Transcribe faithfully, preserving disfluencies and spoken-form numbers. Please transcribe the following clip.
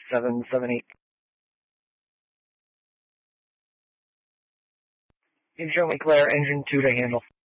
seven seven eight. You can show me Claire, engine two to handle.